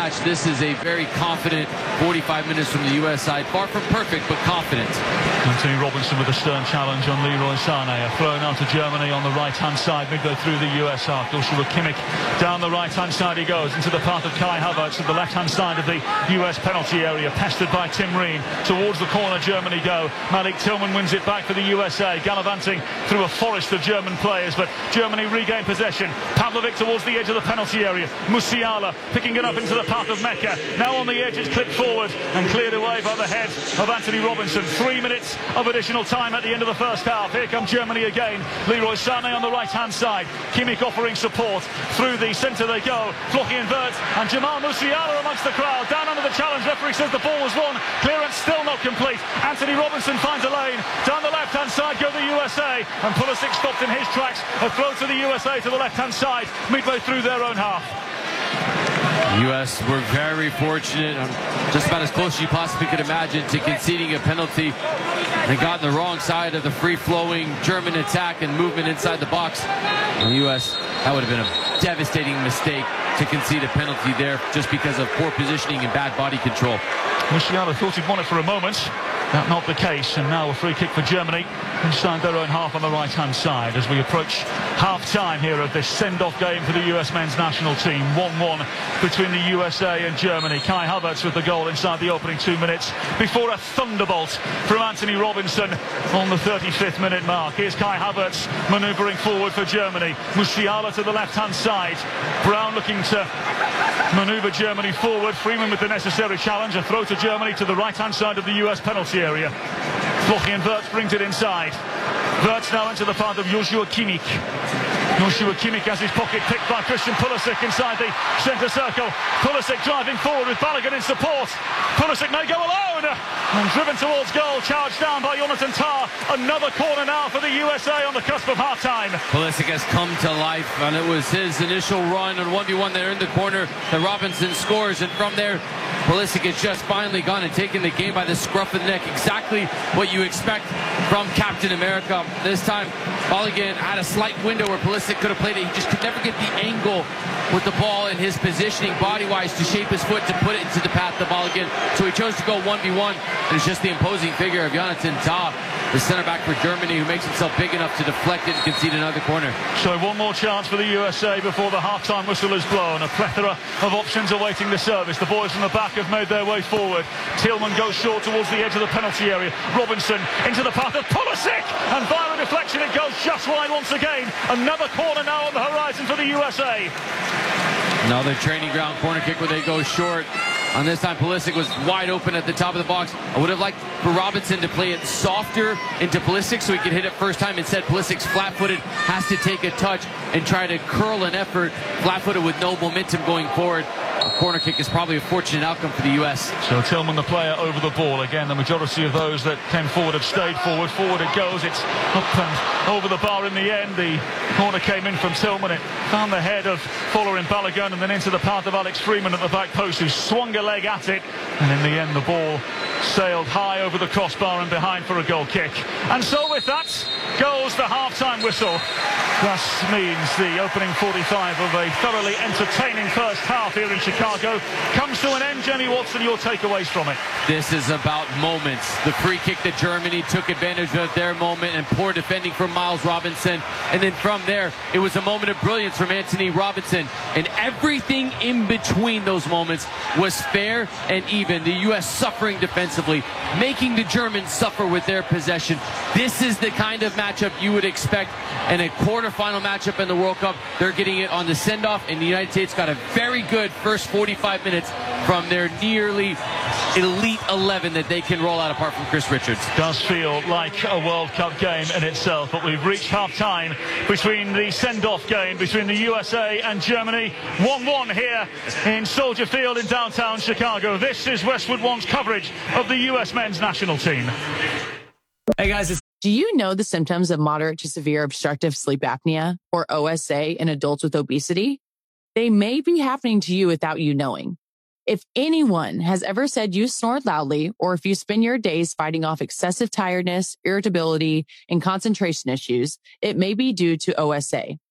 match. This is a very confident 45 minutes from the U.S. side. Far from perfect, but confident. Anthony Robinson with a stern challenge on Leroy Sané. A throw now to Germany on the right-hand side, midway through the US half. Joshua Kimmich down the right-hand side he goes, into the path of Kai Havertz at the left-hand side of the US penalty area, pestered by Tim Ream. Towards the corner Germany go. Malik Tillman wins it back for the USA, gallivanting through a forest of German players, but Germany regain possession. Pavlovic towards the edge of the penalty area. Musiala picking it up into the path of Mecca. Now on the edge, it's clipped forward and cleared away by the head of Anthony Robinson. 3 minutes of additional time at the end of the first half. Here comes Germany again. Leroy Sané on the right-hand side. Kimmich offering support. Through the centre they go. Flochy and Wirtz and Jamal Musiala amongst the crowd. Down under the challenge. Referee says the ball was won. Clearance still not complete. Anthony Robinson finds a lane. Down the left-hand side go the USA. And Pulisic stopped in his tracks. A throw to the USA to the left-hand side. Midway through their own half. U.S. were very fortunate, just about as close as you possibly could imagine, to conceding a penalty. They got on the wrong side of the free-flowing German attack and movement inside the box. The U.S., that would have been a devastating mistake to concede a penalty there just because of poor positioning and bad body control. Musiala thought he'd won it for a moment. That not the case, and now a free kick for Germany inside their own half on the right-hand side as we approach half-time here of this send-off game for the US men's national team. 1-1 between the USA and Germany. Kai Havertz with the goal inside the opening 2 minutes before a thunderbolt from Anthony Robinson on the 35th minute mark. Here's Kai Havertz manoeuvring forward for Germany. Musiala to the left-hand side. Brown looking to manoeuvre Germany forward. Freeman with the necessary challenge. A throw to Germany to the right-hand side of the US penalty area. Flochy and Wirtz brings it inside. Wirtz now into the path of Joshua Kimmich. Joshua Kimmich has his pocket picked by Christian Pulisic inside the centre circle. Pulisic driving forward with Balogun in support. Pulisic may go alone and driven towards goal, charged down by Jonathan Tah. Another corner now for the USA on the cusp of half-time. Pulisic has come to life, and it was his initial run on 1v1 there in the corner that Robinson scores, and from there Pulisic has just finally gone and taken the game by the scruff of the neck. Exactly what you expect from Captain America. This time Balogun had a slight window where Pulisic could have played it. He just could never get the angle with the ball and his positioning body-wise to shape his foot to put it into the path of Balogun. So he chose to go 1v1, and it's just the imposing figure of Jonathan Tah, the centre back for Germany, who makes himself big enough to deflect it and concede another corner. So one more chance for the USA before the half-time whistle is blown. A plethora of options awaiting the service. The boys from the back have made their way forward. Tillman goes short towards the edge of the penalty area. Robinson into the path of Pulisic, and via a deflection it goes just wide once again. Another corner now on the horizon for the USA. Another training ground corner kick where they go short. And this time Pulisic was wide open at the top of the box. I would have liked for Robinson to play it softer into Pulisic so he could hit it first time. Instead, Pulisic's flat-footed, has to take a touch and try to curl an effort, flat-footed with no momentum going forward. A corner kick is probably a fortunate outcome for the US. So Tillman, the player, over the ball. Again, the majority of those that came forward have stayed forward. Forward it goes. It's up and over the bar in the end. The corner came in from Tillman. It found the head of following Balogun and then into the path of Alex Freeman at the back post, who swung a leg at it. And in the end, the ball sailed high over the crossbar and behind for a goal kick. And so with that goes the half-time whistle. That means the opening 45 of a thoroughly entertaining first half here in Chicago comes to an end. Jenny Watson, your takeaways from it? This is about moments. The free kick that Germany took advantage of their moment, and poor defending from Miles Robinson. And then from there, it was a moment of brilliance from Anthony Robinson. And everything in between those moments was fair and even. The U.S. suffering defensively, making the Germans suffer with their possession. This is the kind of matchup you would expect in a quarterfinal matchup in the World Cup. They're getting it on the send-off, and the United States got a very good first 45 minutes from their nearly elite 11 that they can roll out apart from Chris Richards. Does feel like a World Cup game in itself, but we've reached half-time between the send-off game between the USA and Germany. 1-1 here in Soldier Field in downtown Chicago. This is Westwood One's coverage of the US men's national team. Hey guys, do you know the symptoms of moderate to severe obstructive sleep apnea, or OSA, in adults with obesity? They may be happening to you without you knowing. If anyone has ever said you snored loudly, or if you spend your days fighting off excessive tiredness, irritability, and concentration issues, it may be due to OSA.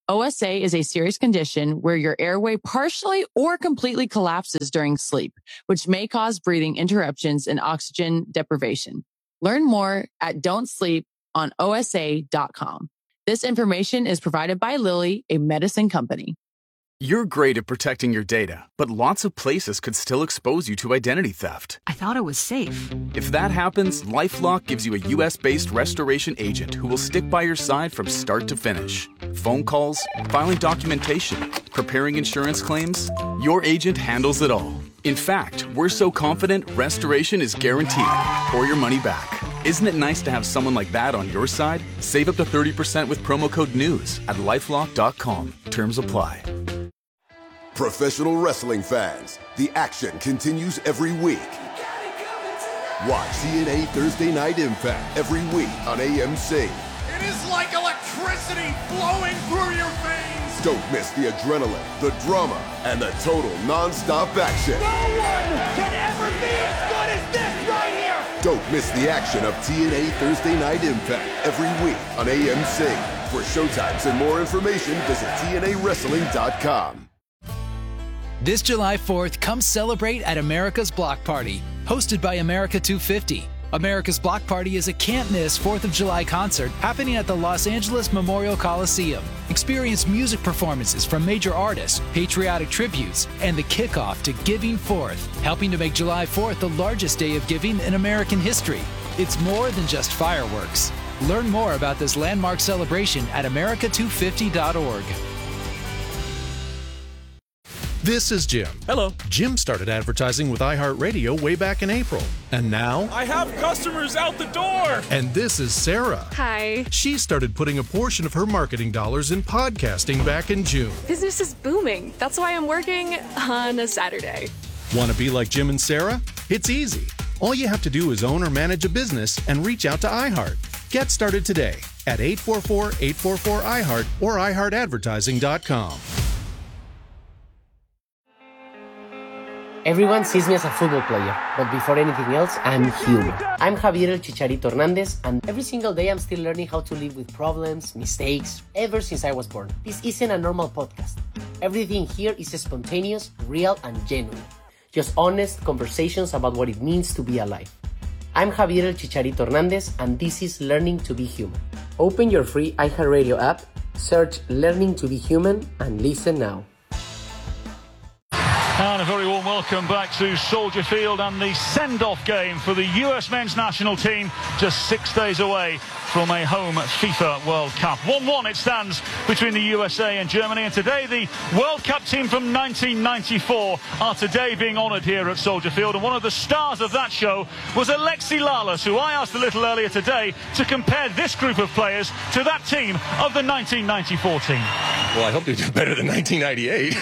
OSA is a serious condition where your airway partially or completely collapses during sleep, which may cause breathing interruptions and oxygen deprivation. Learn more at don'tsleeponosa.com. This information is provided by Lilly, a medicine company. You're great at protecting your data, but lots of places could still expose you to identity theft. I thought it was safe. If that happens, LifeLock gives you a US-based restoration agent who will stick by your side from start to finish. Phone calls, filing documentation, preparing insurance claims, your agent handles it all. In fact, we're so confident restoration is guaranteed or your money back. Isn't it nice to have someone like that on your side? Save up to 30% with promo code NEWS at LifeLock.com. Terms apply. Professional wrestling fans, the action continues every week. Watch TNA Thursday Night Impact every week on AMC. It is like electricity flowing through your veins. Don't miss the adrenaline, the drama, and the total non-stop action. No one can ever be as good as this right here. Don't miss the action of TNA Thursday Night Impact every week on AMC. For showtimes and more information, visit TNAWrestling.com. This July 4th, come celebrate at America's Block Party, hosted by America 250. America's Block Party is a can't-miss 4th of July concert happening at the Los Angeles Memorial Coliseum. Experience music performances from major artists, patriotic tributes, and the kickoff to Giving Forth, helping to make July 4th the largest day of giving in American history. It's more than just fireworks. Learn more about this landmark celebration at america250.org. This is Jim. Hello. Jim started advertising with iHeartRadio way back in April. And now... I have customers out the door! And this is Sarah. Hi. She started putting a portion of her marketing dollars in podcasting back in June. Business is booming. That's why I'm working on a Saturday. Want to be like Jim and Sarah? It's easy. All you have to do is own or manage a business and reach out to iHeart. Get started today at 844-844-iHeart or iHeartAdvertising.com. Everyone sees me as a football player, but before anything else, I'm human. I'm Javier El Chicharito Hernandez, and every single day I'm still learning how to live with problems, mistakes, ever since I was born. This isn't a normal podcast. Everything here is spontaneous, real, and genuine. Just honest conversations about what it means to be alive. I'm Javier El Chicharito Hernandez, and this is Learning to Be Human. Open your free iHeartRadio app, search Learning to Be Human, and listen now. And a very warm welcome back to Soldier Field and the send-off game for the US men's national team, just 6 days away from a home FIFA World Cup. 1-1 it stands between the USA and Germany, and today the World Cup team from 1994 are today being honoured here at Soldier Field, and one of the stars of that show was Alexi Lalas, who I asked a little earlier today to compare this group of players to that team of the 1994 team. Well, I hope they do better than 1998.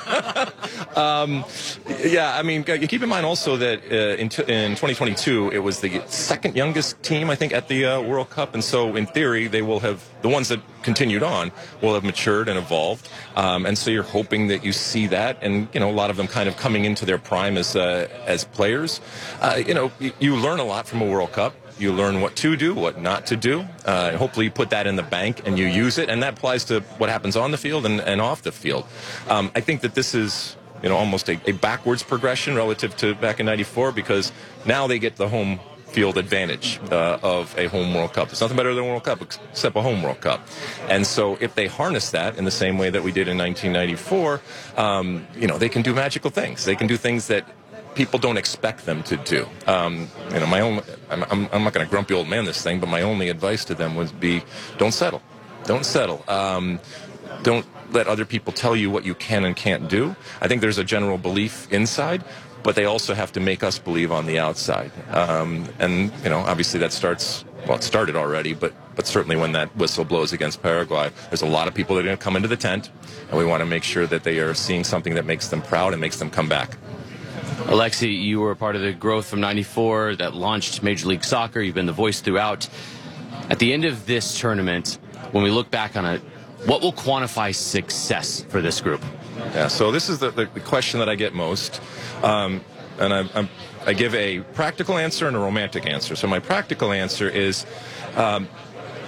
Yeah, I mean, keep in mind also that in 2022, it was the second youngest team, I think, at the World Cup. And so, in theory, they will have, the ones that continued on, will have matured and evolved. And so you're hoping that you see that. And, you know, a lot of them kind of coming into their prime as players. You know, you learn a lot from a World Cup. You learn what to do, what not to do. Hopefully you put that in the bank and you use it. And that applies to what happens on the field and off the field. I think that this is, you know, almost a backwards progression relative to back in '94, because now they get the home field advantage of a home World Cup. There's nothing better than a World Cup except a home World Cup. And so if they harness that in the same way that we did in 1994, you know, they can do magical things. They can do things that people don't expect them to do. You know, I'm not going to grumpy old man this thing, but my only advice to them would be, don't settle. Don't settle. Don't let other people tell you what you can and can't do. I think there's a general belief inside, but they also have to make us believe on the outside. And, you know, obviously that starts, well, it started already, but certainly when that whistle blows against Paraguay, there's a lot of people that are going to come into the tent, and we want to make sure that they are seeing something that makes them proud and makes them come back. Alexi, you were a part of the growth from '94 that launched Major League Soccer. You've been the voice throughout. At the end of this tournament, when we look back on it, what will quantify success for this group? Yeah, so this is the question that I get most. And I give a practical answer and a romantic answer. So my practical answer is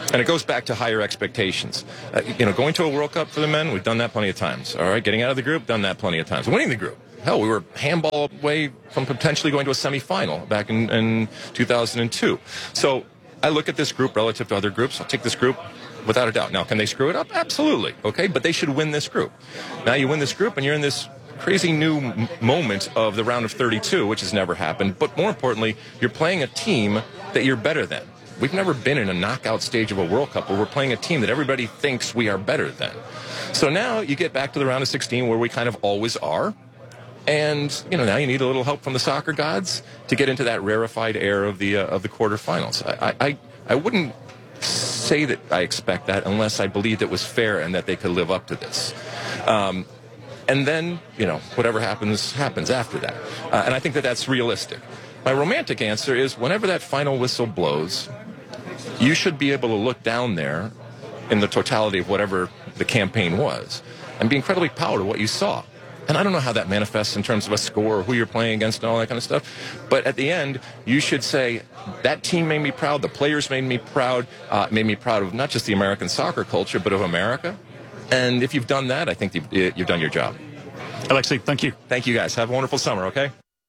And it goes back to higher expectations. Going to a World Cup for the men, we've done that plenty of times. All right, getting out of the group, done that plenty of times. Winning the group. Hell, we were handball away from potentially going to a semifinal back in 2002. So I look at this group relative to other groups. I'll take this group without a doubt. Now, can they screw it up? Absolutely. Okay, but they should win this group. Now you win this group and you're in this crazy new moment of the round of 32, which has never happened. But more importantly, you're playing a team that you're better than. We've never been in a knockout stage of a World Cup where we're playing a team that everybody thinks we are better than. So now you get back to the round of 16 where we kind of always are. And, now you need a little help from the soccer gods to get into that rarefied air of the quarterfinals. I wouldn't say that I expect that unless I believed it was fair and that they could live up to this. And then, whatever happens after that. And I think that that's realistic. My romantic answer is whenever that final whistle blows, you should be able to look down there in the totality of whatever the campaign was and be incredibly proud of what you saw. And I don't know how that manifests in terms of a score or who you're playing against and all that kind of stuff. But at the end, you should say, that team made me proud, the players made me proud of not just the American soccer culture, but of America. And if you've done that, I think you've done your job. Alexi, thank you. Thank you, guys. Have a wonderful summer, okay?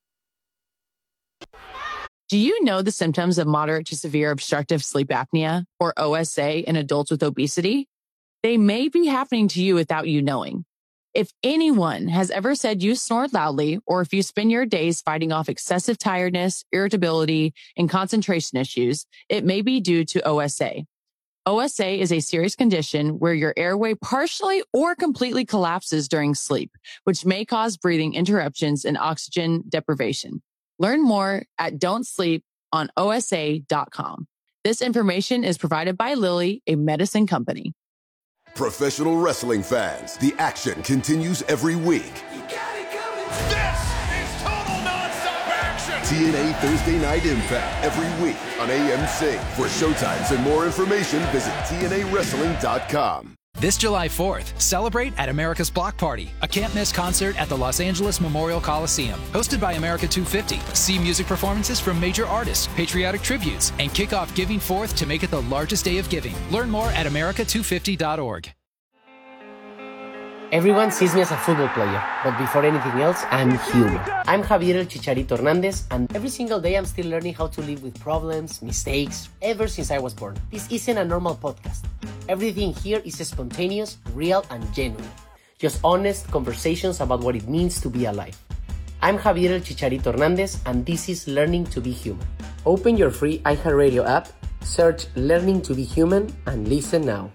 Do you know the symptoms of moderate to severe obstructive sleep apnea, or OSA, in adults with obesity? They may be happening to you without you knowing. If anyone has ever said you snore loudly, or if you spend your days fighting off excessive tiredness, irritability, and concentration issues, it may be due to OSA. OSA is a serious condition where your airway partially or completely collapses during sleep, which may cause breathing interruptions and oxygen deprivation. Learn more at don'tsleeponosa.com. This information is provided by Lilly, a medicine company. Professional wrestling fans, the action continues every week. This is total nonstop action! TNA Thursday Night Impact every week on AMC. For showtimes and more information, visit TNAWrestling.com. This July 4th, celebrate at America's Block Party, a can't-miss concert at the Los Angeles Memorial Coliseum. Hosted by America 250. See music performances from major artists, patriotic tributes, and kick off Giving Forth to make it the largest day of giving. Learn more at america250.org. Everyone sees me as a football player, but before anything else, I'm human. I'm Javier El Chicharito Hernandez, and every single day I'm still learning how to live with problems, mistakes, ever since I was born. This isn't a normal podcast. Everything here is spontaneous, real, and genuine. Just honest conversations about what it means to be alive. I'm Javier El Chicharito Hernandez, and this is Learning to be Human. Open your free iHeartRadio app, search Learning to be Human, and listen now.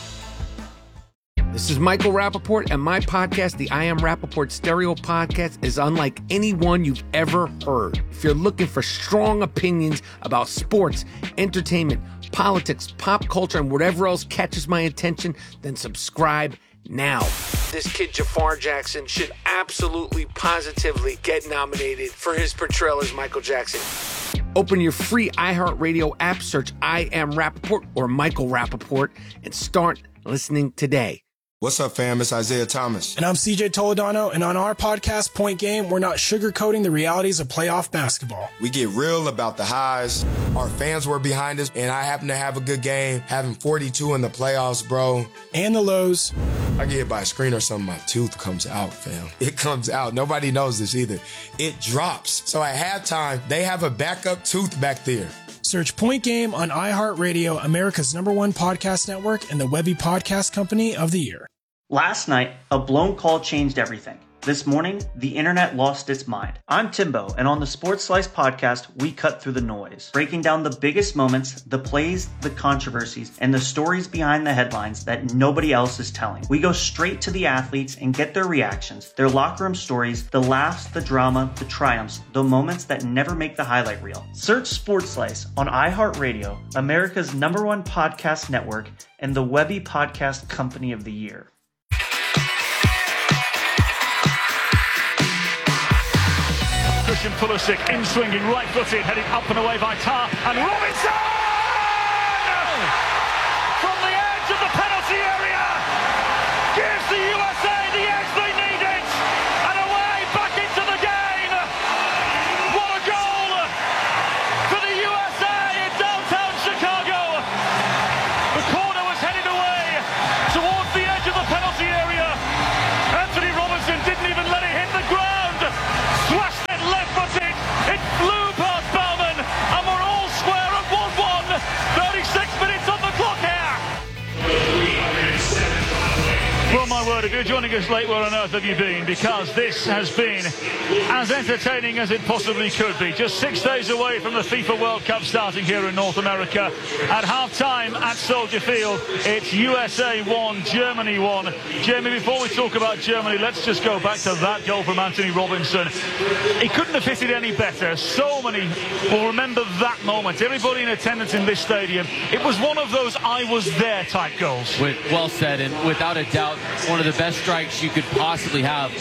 This is Michael Rappaport, and my podcast, the I Am Rappaport Stereo Podcast, is unlike any one you've ever heard. If you're looking for strong opinions about sports, entertainment, politics, pop culture, and whatever else catches my attention, then subscribe now. This kid Jafar Jackson should absolutely, positively get nominated for his portrayal as Michael Jackson. Open your free iHeartRadio app, search I Am Rappaport or Michael Rappaport, and start listening today. What's up, fam? It's Isaiah Thomas. And I'm CJ Toledano, and on our podcast, Point Game, we're not sugarcoating the realities of playoff basketball. We get real about the highs. Our fans were behind us, and I happen to have a good game, having 42 in the playoffs, bro. And the lows. I get hit by a screen or something, my tooth comes out, fam. It comes out. Nobody knows this either. It drops. So at halftime, they have a backup tooth back there. Search Point Game on iHeartRadio, America's #1 podcast network, and the Webby Podcast Company of the Year. Last night, a blown call changed everything. This morning, the internet lost its mind. I'm Timbo, and on the Sports Slice podcast, we cut through the noise, breaking down the biggest moments, the plays, the controversies, and the stories behind the headlines that nobody else is telling. We go straight to the athletes and get their reactions, their locker room stories, the laughs, the drama, the triumphs, the moments that never make the highlight reel. Search Sports Slice on iHeartRadio, America's #1 podcast network, and the Webby Podcast Company of the Year. Christian Pulisic in swinging, right-footed, heading up and away by Tar, and Robinson! From the edge of the penalty area, gives the USA the edge they needed, and away back into the game. What a goal for the USA in downtown Chicago. my word, if you're joining us late, where on earth have you been? Because this has been as entertaining as it possibly could be. Just 6 days away from the FIFA World Cup starting here in North America. At half-time at Soldier Field, it's USA 1, Germany 1. Jamie, before we talk about Germany, let's just go back to that goal from Anthony Robinson. He couldn't have hit it any better. So many will remember that moment. Everybody in attendance in this stadium, it was one of those I was there type goals. Well said, and without a doubt, one of the best strikes you could possibly have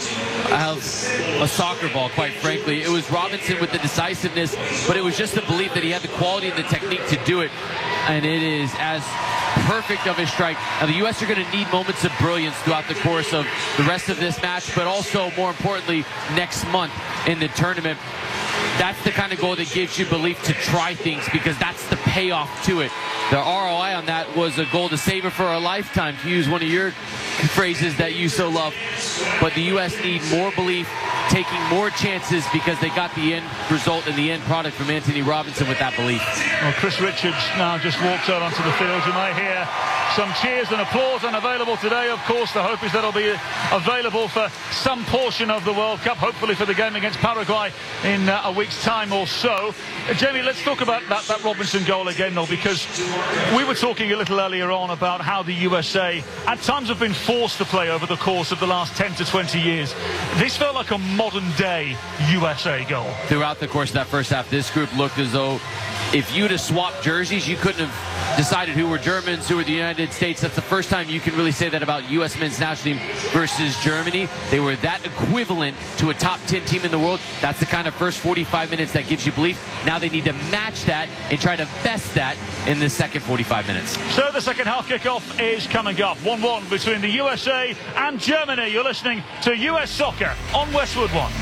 a soccer ball, quite frankly. It was Robinson with the decisiveness, but it was just the belief that he had the quality and the technique to do it, and it is as perfect of a strike. Now, the U.S. are going to need moments of brilliance throughout the course of the rest of this match, but also, more importantly, next month in the tournament. That's the kind of goal that gives you belief to try things, because that's the payoff to it. The ROI on that was a goal to save it for a lifetime, to use one of your phrases that you so love. But the U.S. need more belief, taking more chances, because they got the end result and the end product from Anthony Robinson with that belief. Well, Chris Richards now just walks out onto the field. You may hear some cheers and applause unavailable today. Of course, the hope is that it'll be available for some portion of the World Cup, hopefully for the game against Paraguay in a week's time or so. Jamie, let's talk about that Robinson goal again, though, because we were talking a little earlier on about how the USA at times have been forced to play over the course of the last 10 to 20 years. This felt like a modern-day USA goal. Throughout the course of that first half, this group looked as though if you'd have swapped jerseys, you couldn't have decided who were Germans, who were the United States. That's the first time you can really say that about U.S. men's national team versus Germany. They were that equivalent to a top 10 team in the world. That's the kind of first 45 minutes that gives you belief. Now they need to match that and try to best that in the second 45 minutes. So the second half kickoff is coming up. 1-1 between the USA and Germany. You're listening to US Soccer on Westwood One.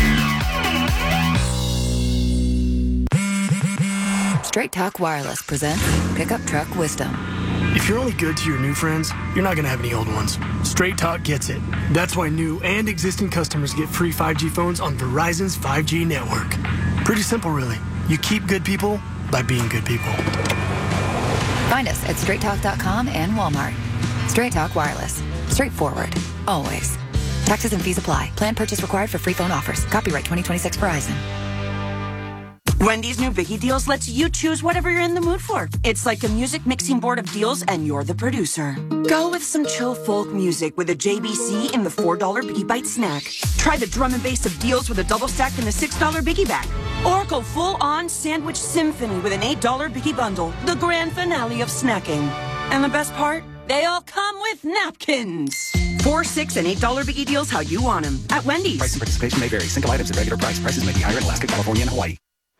Straight Talk Wireless presents Pickup Truck Wisdom. If you're only good to your new friends, you're not going to have any old ones. Straight Talk gets it. That's why new and existing customers get free 5G phones on Verizon's 5G network. Pretty simple, really. You keep good people by being good people. Find us at straighttalk.com and Walmart. Straight Talk Wireless. Straightforward. Always. Taxes and fees apply. Plan purchase required for free phone offers. Copyright 2026 Verizon. Wendy's new Biggie Deals lets you choose whatever you're in the mood for. It's like a music mixing board of deals, and you're the producer. Go with some chill folk music with a JBC in the $4 Biggie Bite snack. Try the drum and bass of deals with a double stack in the $6 Biggie Bag. Or go full-on sandwich symphony with an $8 Biggie Bundle, the grand finale of snacking. And the best part? They all come with napkins. $4, $6, and $8 Biggie Deals how you want them at Wendy's. Price and participation may vary. Single items at regular price. Prices may be higher in Alaska, California, and Hawaii.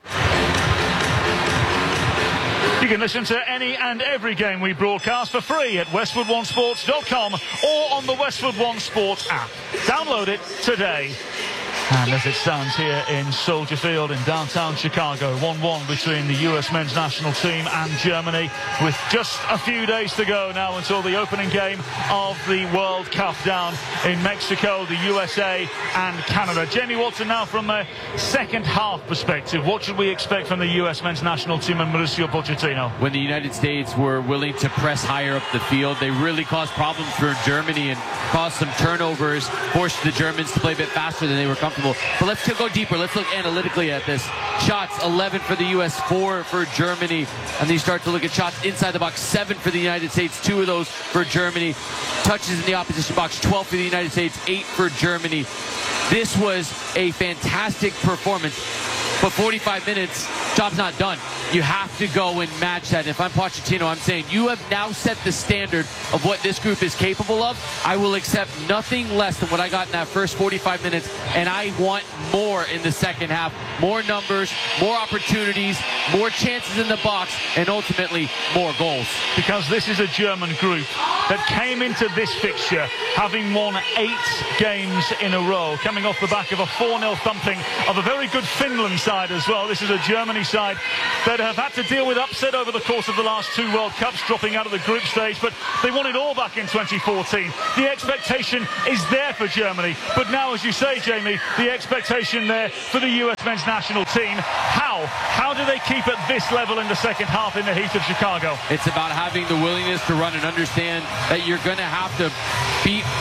You can listen to any and every game we broadcast for free at westwoodonesports.com or on the Westwood One Sports app. Download it today. And as it stands here in Soldier Field in downtown Chicago, 1-1 between the US men's national team and Germany, with just a few days to go now until the opening game of the World Cup down in Mexico, the USA and Canada. Jamie Watson, now from a second half perspective, what should we expect from the US men's national team and Mauricio Pochettino? When the United States were willing to press higher up the field, they really caused problems for Germany and caused some turnovers, forced the Germans to play a bit faster than they were comfortable. But let's go deeper. Let's look analytically at this. Shots, 11 for the U.S., 4 for Germany. And then you start to look at shots inside the box, 7 for the United States, 2 of those for Germany. Touches in the opposition box, 12 for the United States, 8 for Germany. This was a fantastic performance. But 45 minutes, job's not done. You have to go and match that. If I'm Pochettino, I'm saying you have now set the standard of what this group is capable of. I will accept nothing less than what I got in that first 45 minutes, and I want more in the second half. More numbers, more opportunities, more chances in the box, and ultimately more goals. Because this is a German group that came into this fixture having won 8 games in a row, coming off the back of a 4-0 thumping of a very good Finland side as well. This is a Germany side that have had to deal with upset over the course of the last 2 World Cups, dropping out of the group stage, but they won it all back in 2014. The expectation is there for Germany, but now, as you say, Jamie, the expectation there for the US men's national team. How do they keep at this level in the second half in the heat of Chicago? It's about having the willingness to run and understand that you're going to have to turn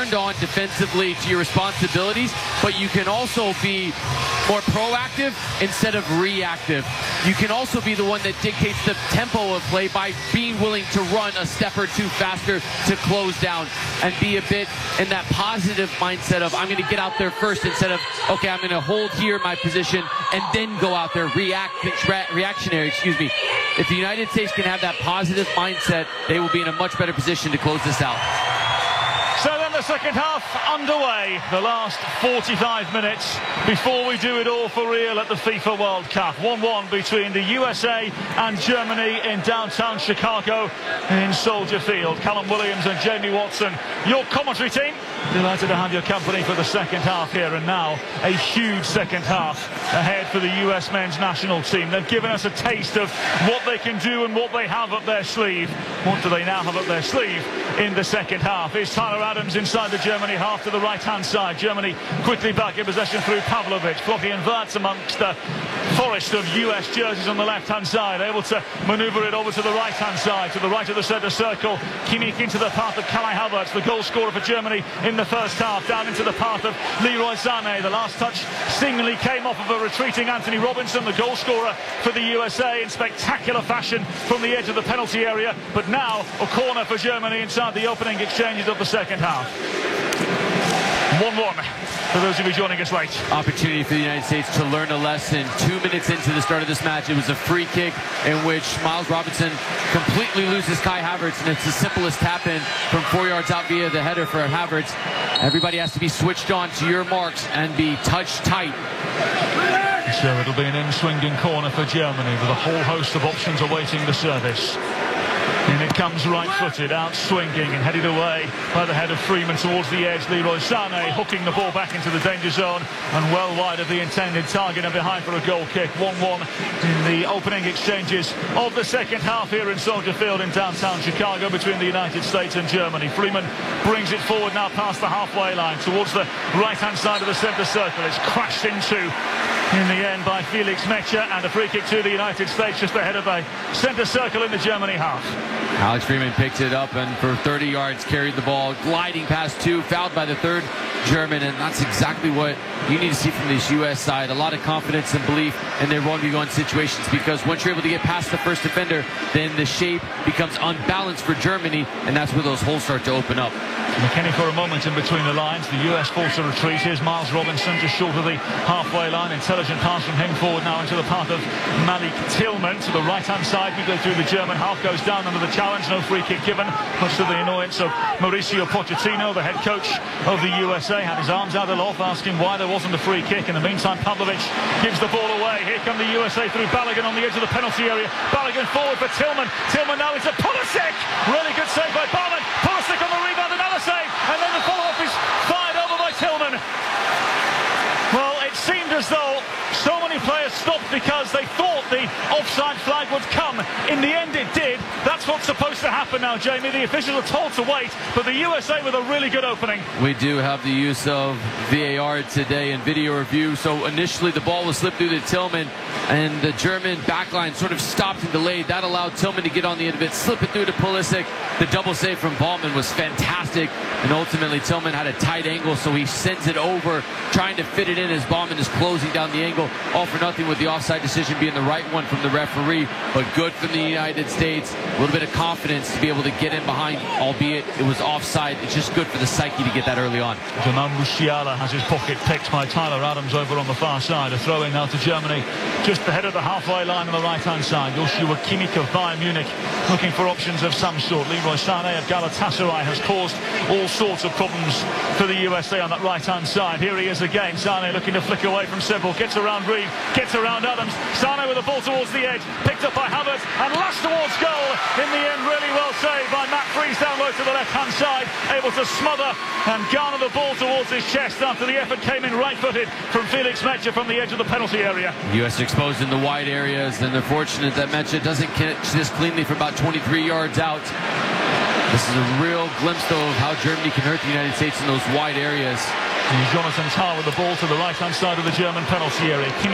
turned on defensively to your responsibilities, but you can also be more proactive instead of reactive. You can also be the one that dictates the tempo of play by being willing to run a step or two faster to close down and be a bit in that positive mindset of I'm going to get out there first instead of, okay, I'm going to hold here my position and then go out there reactionary. If the United States can have that positive mindset, they will be in a much better position to close this out. So then the second half underway, the last 45 minutes before we do it all for real at the FIFA World Cup. 1-1 between the USA and Germany in downtown Chicago in Soldier Field. Callum Williams and Jamie Watson, your commentary team. Delighted to have your company for the second half here, and now a huge second half ahead for the US men's national team. They've given us a taste of what they can do and what they have up their sleeve. What do they now have up their sleeve in the second half? Here's Tyler Adams inside the Germany half to the right-hand side. Germany quickly back in possession through Pavlovic. Flocking and Wirtz amongst the forest of US jerseys on the left-hand side, able to manoeuvre it over to the right-hand side, to the right of the centre circle. Kimmich into the path of Kai Havertz, the goal scorer for Germany in the first half, down into the path of Leroy Sané. The last touch seemingly came off of a retreating Anthony Robinson, the goal scorer for the USA, in spectacular fashion from the edge of the penalty area. But now a corner for Germany inside the opening exchanges of the second half. 1-1 for those of you joining us late. Opportunity for the United States to learn a lesson. 2 minutes into the start of this match, it was a free kick in which Miles Robinson completely loses Kai Havertz, and it's the simplest tap-in from 4 yards out via the header for Havertz. Everybody has to be switched on to your marks and be touch tight. So it'll be an in-swinging corner for Germany with a whole host of options awaiting the service. And it comes right-footed, out-swinging and headed away by the head of Freeman towards the edge. Leroy Sané hooking the ball back into the danger zone and well wide of the intended target and behind for a goal kick. 1-1 in the opening exchanges of the second half here in Soldier Field in downtown Chicago between the United States and Germany. Freeman brings it forward now past the halfway line towards the right-hand side of the centre circle. It's crashed into in the end by Felix Metscher, and a free kick to the United States just ahead of a centre circle in the Germany half. Alex Freeman picked it up and for 30 yards carried the ball, gliding past two, fouled by the third German, and that's exactly what you need to see from this U.S. side. A lot of confidence and belief in their 1v1 situations, because once you're able to get past the first defender, then the shape becomes unbalanced for Germany, and that's where those holes start to open up. McKennie for a moment in between the lines. The US force a retreat. Here's Miles Robinson just short of the halfway line. Intelligent pass from him forward now into the path of Malik Tillman to the right-hand side. We go through the German half, goes down under the challenge. No free kick given, much to the annoyance of Mauricio Pochettino, the head coach of the USA. Had his arms out aloft, asking why there wasn't a free kick. In the meantime, Pavlovic gives the ball away. Here come the USA through Balogun on the edge of the penalty area. Balogun forward for Tillman. Tillman now into Pulisic. Really good save by Barman. Pulisic on the rebound, another save, and then the follow-up is fired over by Tillman. Well, it seemed as though so many players stopped because they thought the offside flag would come. In the end, it did. That's what's supposed to happen now, Jamie. The officials are told to wait, but the USA with a really good opening. We do have the use of VAR today and video review. So initially, the ball was slipped through to Tillman, and the German backline sort of stopped and delayed. That allowed Tillman to get on the end of it, slip it through to Pulisic. The double save from Ballman was fantastic, and ultimately Tillman had a tight angle, so he sends it over, trying to fit it in as Ballman is closing down the angle. All for nothing with the offside decision being the right one from the referee, but good from the United States. A little bit of confidence to be able to get in behind, albeit it was offside. It's just good for the psyche to get that early on. Jamal Musiala has his pocket picked by Tyler Adams over on the far side. A throw in now to Germany, just ahead of the halfway line on the right-hand side. Joshua Kimmich of Bayern Munich looking for options of some sort. Leroy Sané of Galatasaray has caused all sorts of problems for the USA on that right-hand side. Here he is again. Sané looking to flick away from Sybil, gets around Reed, gets around Adams. Sané with the ball towards the edge, picked up by Havertz and lashed towards goal. In the end, really well saved by Matt Freese down low to the left-hand side, able to smother and garner the ball towards his chest after the effort came in right-footed from Felix Metscher from the edge of the penalty area. U.S. exposed in the wide areas, and they're fortunate that Metscher doesn't catch this cleanly for about 23 yards out. This is a real glimpse, though, of how Germany can hurt the United States in those wide areas. Jonathan Tah with the ball to the right-hand side of the German penalty area. Kimmich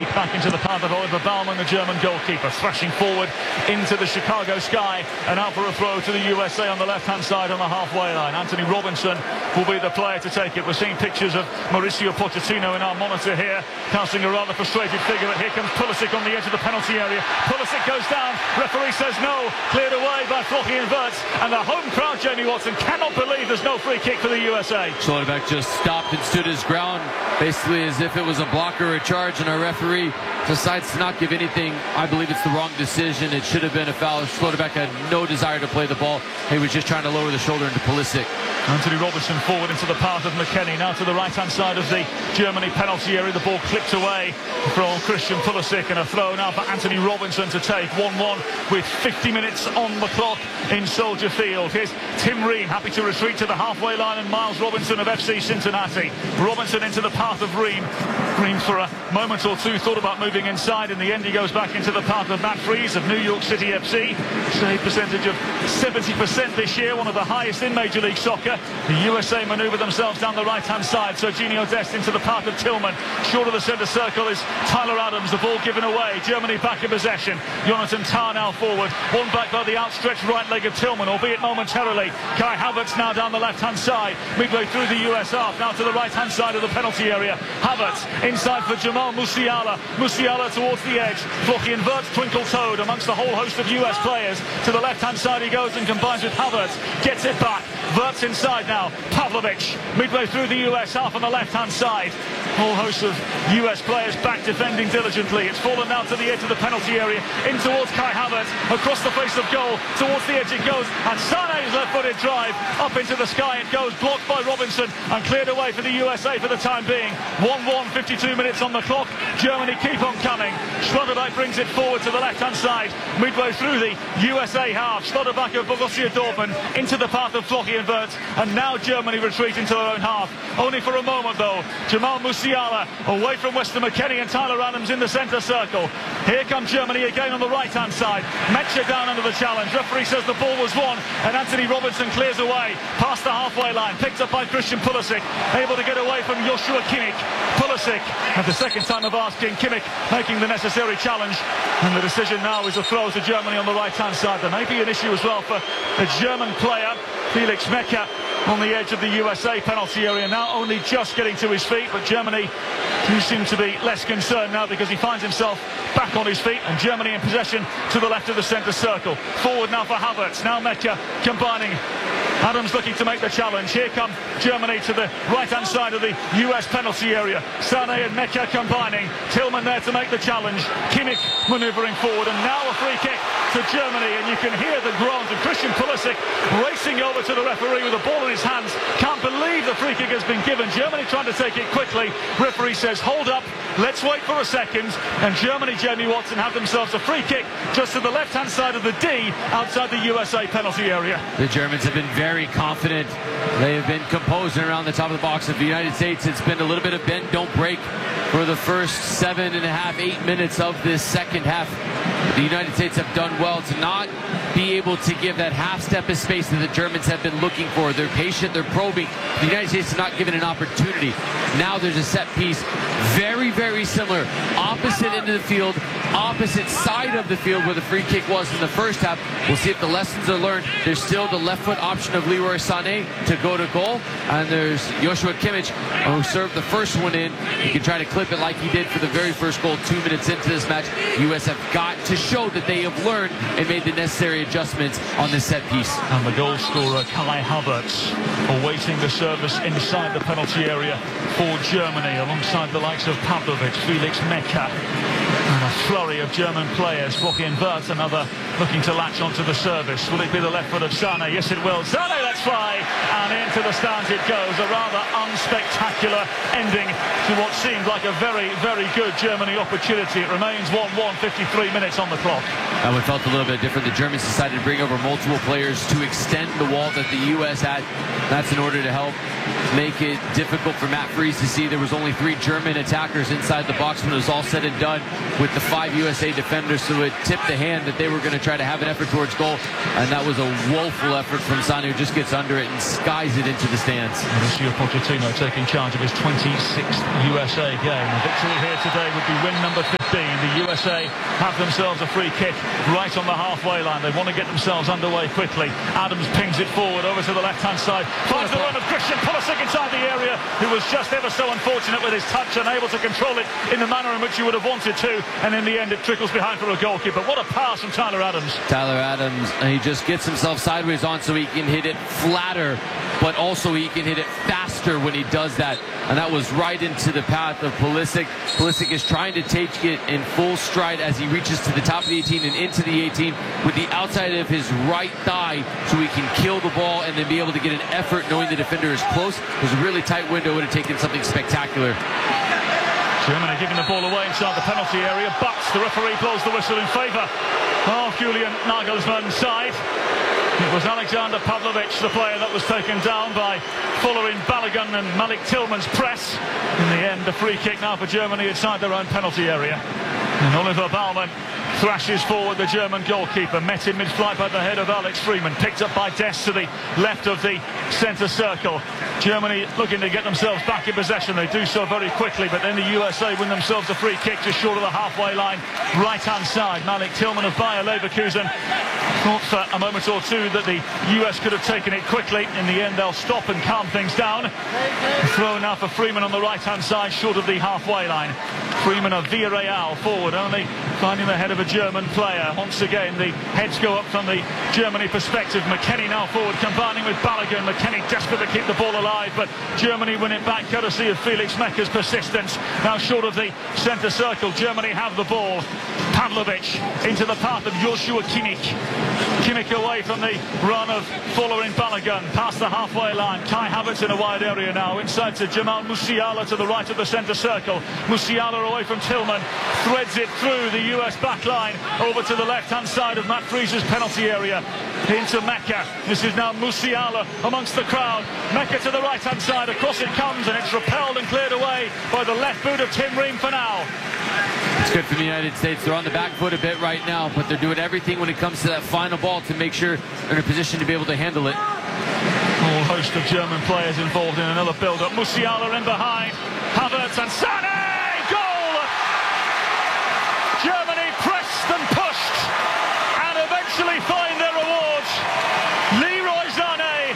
back into the path of Oliver Baumann, the German goalkeeper, thrashing forward into the Chicago sky and out for a throw to the USA on the left-hand side on the halfway line. Anthony Robinson will be the player to take it. We're seeing pictures of Mauricio Pochettino in our monitor here, casting a rather frustrated figure. But here comes Pulisic on the edge of the penalty area. Pulisic goes down. Referee says no. Cleared away by Flockhyan Wirtz. And the home crowd, Jamie Watson, cannot believe there's no free kick for the USA. Schlotterbeck just stopped and stood his ground, basically as if it was a block or a charge, and our referee decides to not give anything. I believe it's the wrong decision. It should have been a foul. Schlotterbeck had no desire to play the ball. He was just trying to lower the shoulder into Pulisic. Anthony Robinson forward into the path of McKennie. Now to the right-hand side of the Germany penalty area. The ball clipped away from Christian Pulisic, and a throw now for Anthony Robinson to take. 1-1 with 50 minutes on the clock in Soldier Field. Here's Tim Ream, happy to retreat to the halfway line, and Miles Robinson of FC Cincinnati. Robinson into the path of Ream. Ream for a moment or two thought about moving inside. In the end, he goes back into the path of Matt Freese of New York City FC. Save percentage of 70% this year, one of the highest in Major League Soccer. The USA manoeuvre themselves down the right-hand side. Serginho Dest into the path of Tillman. Short of the centre circle is Tyler Adams. The ball given away. Germany back in possession. Jonathan Tah now forward. One back by the outstretched right leg of Tillman, albeit momentarily. Kai Havertz now down the left-hand side. Midway through the US half. Now to the right-hand side of the penalty area. Havertz inside for Jamal Musiala. Musiala towards the edge. Flockhyan Wirtz twinkle-toed amongst the whole host of US players. To the left-hand side he goes and combines with Havertz. Gets it back. Wirtz inside now. Pavlovic midway through the US half on the left-hand side. Whole host of US players back defending diligently. It's fallen now to the edge of the penalty area. In towards Kai Havertz. Across the face of goal. Towards the edge it goes. And Sané's left-footed drive. Up into the sky it goes. Blocked by Robinson. And cleared away for the USA for the time being. 1-1, 52 minutes on the clock. Germany keep on coming. Schlotterbeck brings it forward to the left-hand side. Midway through the USA half. Schlotterbeck of Borussia Dortmund into the path of Flockhyan Wirtz. And now Germany retreat into their own half. Only for a moment though. Jamal Musiala away from Weston McKennie and Tyler Adams in the centre circle. Here comes Germany again on the right-hand side. Mecha down under the challenge. Referee says the ball was won, and Anthony Robinson clears away past the halfway line. Picked up by Christian Pulisic. Able to get away from Joshua Kimmich. Pulisic, at the second time of asking, Kimmich making the necessary challenge. And the decision now is a throw to Germany on the right-hand side. There may be an issue as well for a German player, Felix Mecha, on the edge of the USA penalty area, now only just getting to his feet, but Germany do seem to be less concerned now because he finds himself back on his feet, and Germany in possession to the left of the centre circle. Forward now for Havertz, now Mecha combining. Adams looking to make the challenge. Here come Germany to the right-hand side of the US penalty area. Sané and Mecha combining. Tillman there to make the challenge. Kimmich manoeuvring forward, and now a free kick to Germany, and you can hear the groans of Christian Pulisic racing over to the referee with the ball in his hands. Can't believe the free kick has been given. Germany trying to take it quickly. Referee says hold up, let's wait for a second, and Germany, Jamie Watson, have themselves a free kick just to the left-hand side of the D outside the USA penalty area. The Germans have been very confident. They have been composing around the top of the box. Of the United States, it's been a little bit of bend, don't break for the first 7.5, 8 minutes of this second half. The United States have done well to not be able to give that half step of space that the Germans have been looking for. They're patient, they're probing. The United States is not given an opportunity. Now there's a set piece, very, very similar. Opposite end of the field, opposite side of the field where the free kick was in the first half. We'll see if the lessons are learned. There's still the left foot option of Leroy Sané to go to goal. And there's Joshua Kimmich who served the first one in. You can try to clip it like he did for the very first goal 2 minutes into this match. The U.S. have got to show that they have learned and made the necessary adjustments on this set piece. And the goal scorer Kai Havertz awaiting the service inside the penalty area for Germany alongside the likes of Pavlovic, Felix Mecha, and a flurry of German players. Flockhyan Wirtz, another looking to latch onto the service. Will it be the left foot of Sané? Yes, it will. Sané lets fly, and into the stands it goes. A rather unspectacular ending to what seemed like a very, very good Germany opportunity. It remains 1-1, 53 minutes on the clock. That one felt a little bit different. The Germans decided to bring over multiple players to extend the wall that the U.S. had. That's in order to help make it difficult for Matt Freese to see. There was only 3 German attackers inside the box when it was all said and done, with the the 5 USA defenders, so it tipped the hand that they were going to try to have an effort towards goal, and that was a woeful effort from Sane, who just gets under it and skies it into the stands. Mauricio Pochettino taking charge of his 26th USA game. A victory here today would be win number 15. The USA have themselves a free kick right on the halfway line. They want to get themselves underway quickly. Adams pings it forward over to the left-hand side. Finds the run of Christian Pulisic inside the area, who was just ever so unfortunate with his touch, unable to control it in the manner in which you would have wanted to, and in the end it trickles behind for a goalkeeper. What a pass from Tyler Adams. Tyler Adams, he just gets himself sideways on so he can hit it flatter, but also he can hit it faster when he does that, and that was right into the path of Pulisic. Pulisic is trying to take it in full stride as he reaches to the top of the 18 and into the 18 with the outside of his right thigh, so he can kill the ball and then be able to get an effort knowing the defender is close. It was a really tight window, would have taken something spectacular. Germany giving the ball away inside the penalty area, but the referee blows the whistle in favour of Julian Nagelsmann's side. It was Alexander Pavlovic, the player that was taken down by Fuller in Balogun and Malik Tillman's press. In the end, a free kick now for Germany inside their own penalty area. And Oliver Baumann thrashes forward the German goalkeeper, met in mid-flight by the head of Alex Freeman, picked up by Dest to the left of the centre circle. Germany looking to get themselves back in possession. They do so very quickly, but then the USA win themselves a free kick just short of the halfway line, right-hand side. Malik Tillman of Bayer Leverkusen thought for a moment or two that the US could have taken it quickly. In the end, they'll stop and calm things down. Throw now for Freeman on the right-hand side, short of the halfway line. Freeman of Villarreal forward, only finding the head of a German player. Once again, the heads go up from the Germany perspective. McKennie now forward, combining with Balogun. McKennie desperate to keep the ball alive, but Germany win it back courtesy of Felix Mecker's persistence. Now short of the centre circle, Germany have the ball. Pavlovic into the path of Joshua Kimmich. Kimmich away from the run of Fuller in Balogun, past the halfway line. Kai Havertz in a wide area now, inside to Jamal Musiala to the right of the centre circle. Musiala away from Tillman, threads it through the US back line, over to the left-hand side of Matt Friese's penalty area, into Mecca. This is now Musiala amongst the crowd. Mecca to the right-hand side, across it comes, and it's repelled and cleared away by the left boot of Tim Ream for now. It's good for the United States. They're on the back foot a bit right now, but they're doing everything when it comes to that final ball to make sure they're in a position to be able to handle it. A whole host of German players involved in another build-up. Musiala in behind, Havertz and Sané! Goal! Germany pressed and pushed and eventually find their rewards. Leroy Sané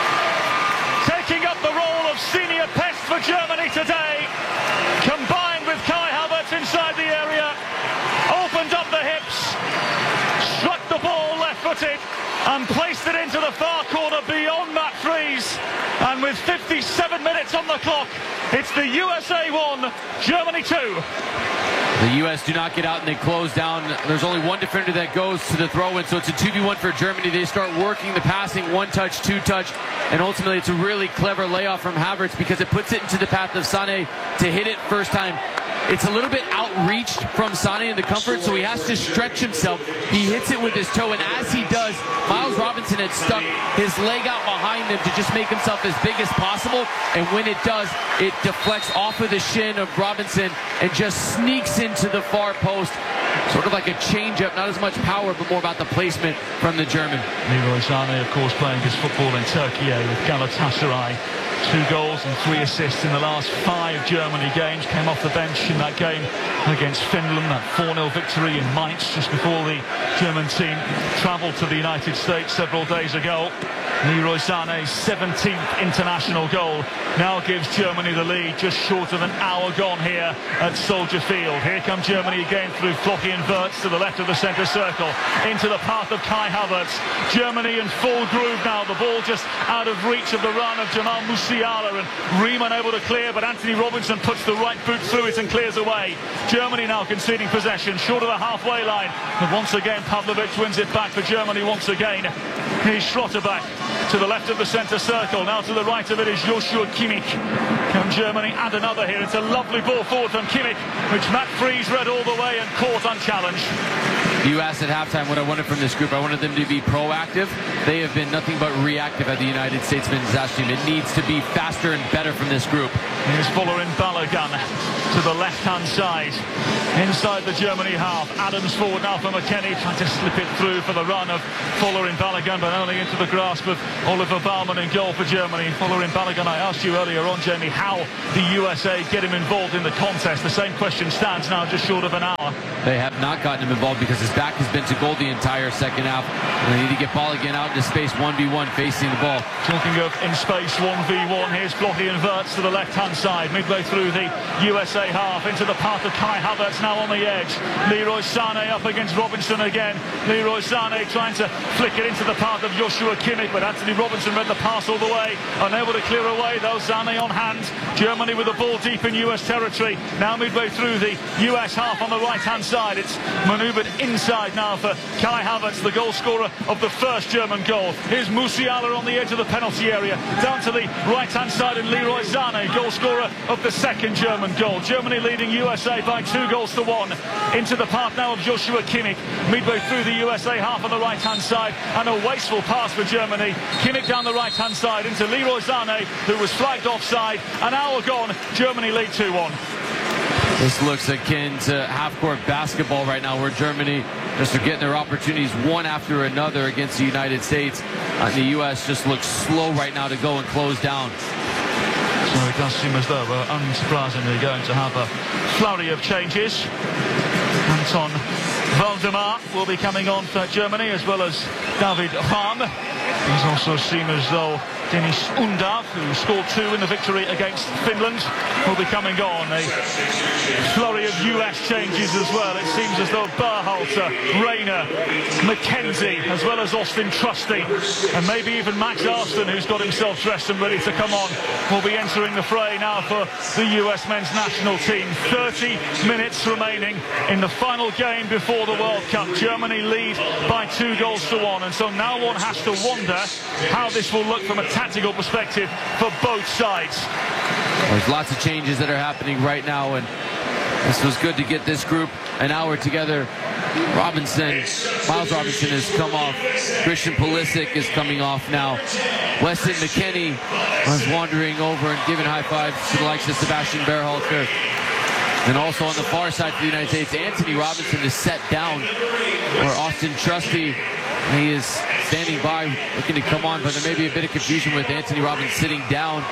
taking up the role of senior pest for Germany today, combined with Kai Havertz inside the area, opened up the hips, struck the ball left-footed and placed it into the far corner beyond Matt Friese. And with 57 minutes on the clock, it's the USA 1, Germany 2. The U.S. do not get out and they close down. There's only one defender that goes to the throw-in, so it's a 2v1 for Germany. They start working the passing, one touch, two touch, and ultimately it's a really clever layoff from Havertz because it puts it into the path of Sané to hit it first time. It's a little bit outreached from Sané in the comfort, so he has to stretch himself. He hits it with his toe, and as he does, Miles Robinson had stuck his leg out behind him to just make himself as big as possible, and when it does, it deflects off of the shin of Robinson and just sneaks into the far post. Sort of like a change-up, not as much power, but more about the placement from the German. Leroy Sané, of course, playing his football in Turkey with Galatasaray. 2 goals and 3 assists in the last 5 Germany games. Came off the bench in that game against Finland, that 4-0 victory in Mainz just before the German team travelled to the United States several days ago. Leroy Sané's 17th international goal now gives Germany the lead, just short of an hour gone here at Soldier Field. Here come Germany again through Florian Wirtz to the left of the centre circle, into the path of Kai Havertz. Germany in full groove now, the ball just out of reach of the run of Jamal Musiala, and Riemann able to clear, but Anthony Robinson puts the right boot through it and clears away. Germany now conceding possession, short of the halfway line, and once again Pavlovic wins it back for Germany once again. Here's Schlotterbeck to the left of the centre circle, now to the right of it is Joshua Kimmich. Can Germany add another here? It's a lovely ball forward from Kimmich, which Matt Friese read all the way and caught unchallenged. You asked at halftime what I wanted from this group. I wanted them to be proactive. They have been nothing but reactive at the United States men's national team. It needs to be faster and better from this group. Here's Folarin Balogun to the left-hand side. Inside the Germany half. Adams forward now for McKennie, trying to slip it through for the run of Folarin Balogun, but only into the grasp of Oliver Baumann in goal for Germany. Folarin Balogun, I asked you earlier on, Jamie, how the USA get him involved in the contest. The same question stands now, just short of an hour. They have not gotten him involved because his back has been to goal the entire second half. And they need to get Balogun out into space 1v1 facing the ball. Talking of in space 1v1, here's Flotty inverts to the left-hand side, midway through the USA half, into the path of Kai Havertz now on the edge. Leroy Sané up against Robinson again. Leroy Sané trying to flick it into the path of Joshua Kimmich, but Anthony Robinson read the pass all the way, unable to clear away though. Sané on hand. Germany with the ball deep in US territory. Now midway through the US half on the right-hand side. It's manoeuvred inside now for Kai Havertz, the goal scorer of the first German goal. Here's Musiala on the edge of the penalty area. Down to the right-hand side, and Leroy Sané, goal scorer of the second German goal. Germany leading USA by 2-1. Into the path now of Joshua Kimmich, midway through the USA half on the right-hand side, and a wasteful pass for Germany. Kimmich down the right-hand side into Leroy Sané, who was flagged offside. An hour gone, Germany lead 2-1. This looks akin to half-court basketball right now, where Germany just are getting their opportunities one after another against the United States. The U.S. just looks slow right now to go and close down. So it does seem as though we're unsurprisingly going to have a flurry of changes. Anton Waldemar will be coming on for Germany, as well as David Raum. It also seems as though Dennis Undav, who scored 2 in the victory against Finland, will be coming on. A flurry of US changes as well. It seems as though Berhalter, Rayner, McKenzie, as well as Austin Trusty, and maybe even Max Arston, who's got himself dressed and ready to come on, will be entering the fray now for the US men's national team. 30 minutes remaining in the final game before the World Cup. Germany lead by 2-1, and so now one has to wonder how this will look from a tactical perspective for both sides. There's lots of changes that are happening right now, and this was good to get this group an hour together. Miles Robinson has come off. Christian Pulisic is coming off now. Weston McKennie was wandering over and giving high fives to the likes of Sebastian Berhalter. And also on the far side for the United States, Anthony Robinson is set down, or Austin Trusty, he is standing by, looking to come on, but there may be a bit of confusion with Anthony Robinson sitting down.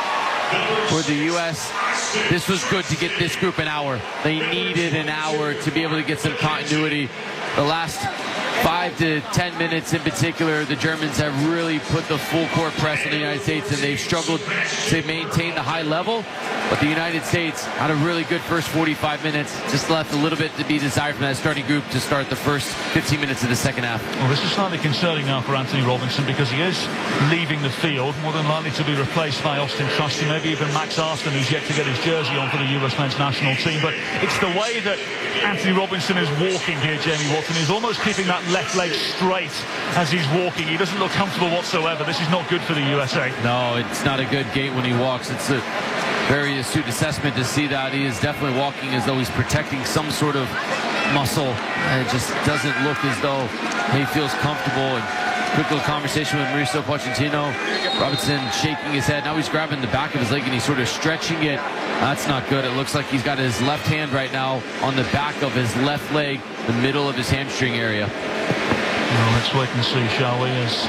For the U.S., this was good to get this group an hour. They needed an hour to be able to get some continuity. The last 5 to 10 minutes in particular, the Germans have really put the full court press on the United States, and they've struggled to maintain the high level. But the United States had a really good first 45 minutes, just left a little bit to be desired from that starting group to start the first 15 minutes of the second half. Well, this is slightly concerning now for Anthony Robinson, because he is leaving the field, more than likely to be replaced by Austin Trusty, maybe even Max Arston, who's yet to get his jersey on for the US men's national team. But it's the way that Anthony Robinson is walking here, Jamie Watson. He's almost keeping that left leg straight as he's walking. He doesn't look comfortable whatsoever. This is not good for the USA. No, it's not a good gait when he walks. It's a very astute assessment to see that. He is definitely walking as though he's protecting some sort of muscle. And it just doesn't look as though he feels comfortable. And quick little conversation with Mauricio Pochettino. Robinson shaking his head. Now he's grabbing the back of his leg and he's sort of stretching it. That's not good. It looks like he's got his left hand right now on the back of his left leg, the middle of his hamstring area. Well, let's wait and see, shall we, as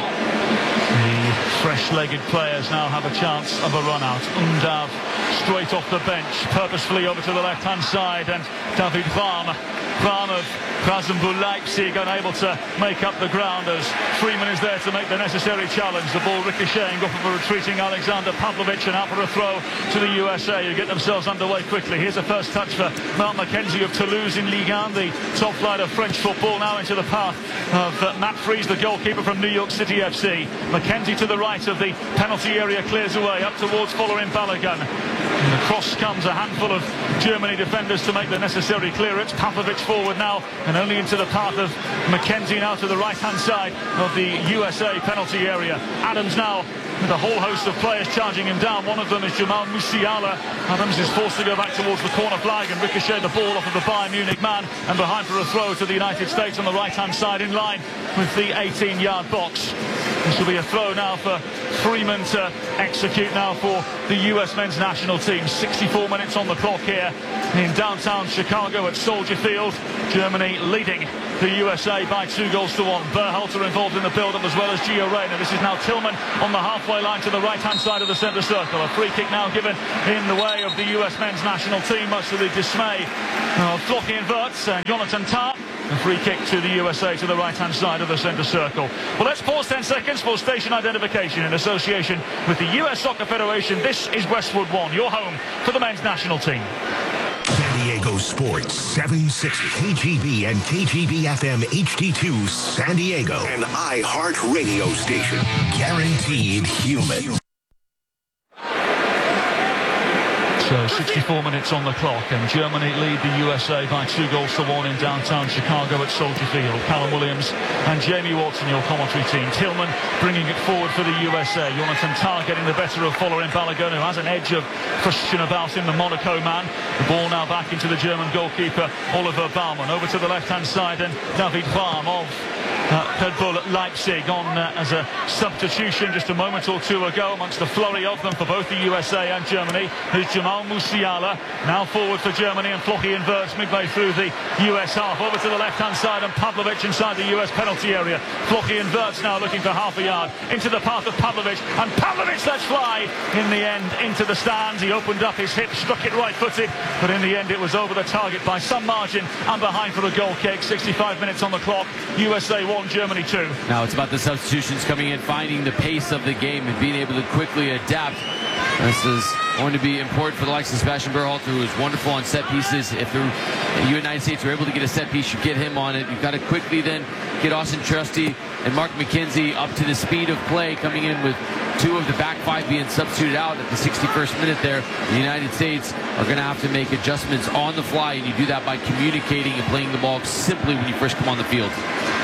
the fresh-legged players now have a chance of a run-out. Undav straight off the bench, purposefully over to the left-hand side, and David Raum of Rasenball Leipzig unable to make up the ground as Freeman is there to make the necessary challenge. The ball ricocheting off of a retreating Alexander Pavlovich, and out for a throw to the USA, who get themselves underway quickly. Here's a first touch for Marc McKenzie of Toulouse in Ligue 1, the top flight of French football, now into the path of Matt Fries, the goalkeeper from New York City FC. McKenzie to the right of the penalty area, clears away up towards Folarin Balogun. And across comes a handful of Germany defenders to make the necessary clearance. Pavlovich forward now, and only into the path of McKenzie now to the right-hand side of the USA penalty area. Adams now with a whole host of players charging him down. One of them is Jamal Musiala. Adams is forced to go back towards the corner flag and ricochet the ball off of the Bayern Munich man, and behind for a throw to the United States on the right-hand side in line with the 18-yard box. This will be a throw now for Freeman to execute now for the US men's national team. 64 minutes on the clock here in downtown Chicago at Soldier Field. Germany leading the USA by 2-1. Berhalter involved in the build-up as well as Gio Reyna. This is now Tillman on the halfway line to the right-hand side of the centre circle. A free kick now given in the way of the US men's national team, much to the dismay of Florian Wirtz and Jonathan Tah. A free kick to the USA to the right-hand side of the centre circle. Well, let's pause 10 seconds for station identification in association with the US Soccer Federation. This is Westwood One, your home for the men's national team. San Diego Sports 760 KGB and KGB FM HD2 San Diego. An iHeart radio station. Guaranteed human. So 64 minutes on the clock, and Germany lead the USA by 2-1 in downtown Chicago at Soldier Field. Callum Williams and Jamie Watson, your commentary team. Tillman bringing it forward for the USA. Jonathan Tah getting the better of Folarin Balogun, who has an edge of question about him, the Monaco man. The ball now back into the German goalkeeper, Oliver Baumann. Over to the left-hand side, and David Baum of Red Bull Leipzig on as a substitution just a moment or two ago amongst the flurry of them for both the USA and Germany. Here's Jamal Musiala now forward for Germany, and Florian Wirtz midway through the US half. Over to the left-hand side, and Pavlovic inside the US penalty area. Florian Wirtz now looking for half a yard into the path of Pavlovic, and Pavlovic lets fly in the end into the stands. He opened up his hip, struck it right-footed, but in the end it was over the target by some margin and behind for a goal kick. 65 minutes on the clock. USA 1, Germany 2. Now it's about the substitutions coming in, finding the pace of the game and being able to quickly adapt. This is going to be important for the likes of Sebastian Berhalter, who is wonderful on set pieces. If the United States are able to get a set piece, you get him on it. You've got to quickly then get Austin Trusty and Mark McKenzie up to the speed of play, coming in with two of the back five being substituted out at the 61st minute there. The United States are going to have to make adjustments on the fly, and you do that by communicating and playing the ball simply when you first come on the field.